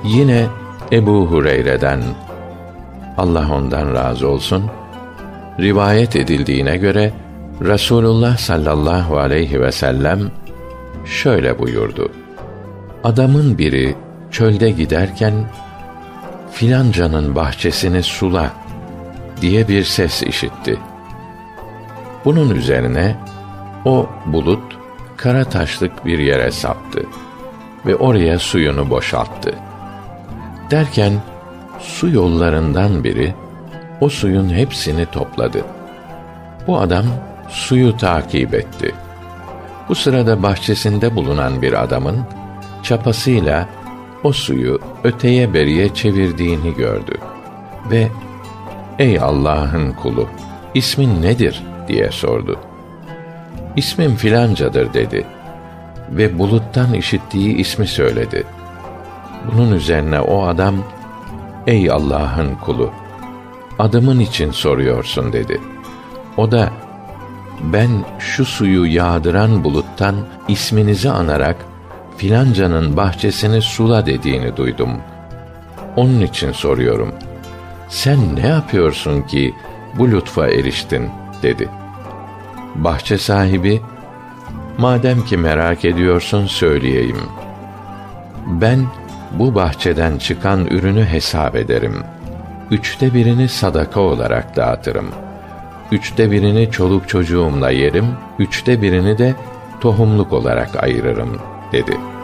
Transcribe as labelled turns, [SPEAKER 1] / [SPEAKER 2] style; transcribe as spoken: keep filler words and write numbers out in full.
[SPEAKER 1] Yine Ebu Hureyre'den, Allah ondan razı olsun, rivayet edildiğine göre Resulullah sallallahu aleyhi ve sellem şöyle buyurdu: Adamın biri çölde giderken filancanın bahçesini sula diye bir ses işitti. Bunun üzerine o bulut kara taşlık bir yere saptı ve oraya suyunu boşalttı. Derken su yollarından biri o suyun hepsini topladı. Bu adam suyu takip etti. Bu sırada bahçesinde bulunan bir adamın çapasıyla o suyu öteye beriye çevirdiğini gördü ve "Ey Allah'ın kulu, ismin nedir?" diye sordu. "İsmim filancadır" dedi ve buluttan işittiği ismi söyledi. Bunun üzerine o adam, "Ey Allah'ın kulu, adımın için soruyorsun" dedi. O da, "Ben şu suyu yağdıran buluttan isminizi anarak filancanın bahçesini sula dediğini duydum. Onun için soruyorum. Sen ne yapıyorsun ki bu lütfa eriştin?" dedi. Bahçe sahibi, "Madem ki merak ediyorsun söyleyeyim. Ben bu bahçeden çıkan ürünü hesap ederim. Üçte birini sadaka olarak dağıtırım. Üçte birini çoluk çocuğumla yerim, üçte birini de tohumluk olarak ayırırım" dedi.